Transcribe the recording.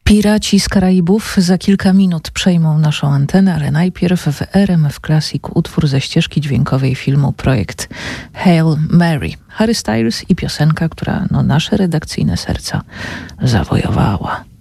Piraci z Karaibów za kilka minut przejmą naszą antenę, ale najpierw w RMF Classic utwór ze ścieżki dźwiękowej filmu Projekt Hail Mary. Harry Styles i piosenka, która nasze redakcyjne serca zawojowała.